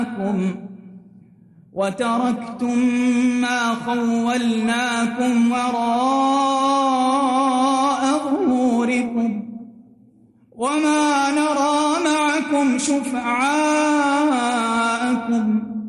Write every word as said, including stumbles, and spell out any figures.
وتركتم ما خولناكم وراء ظهوركم وما نرى معكم شفعاءكم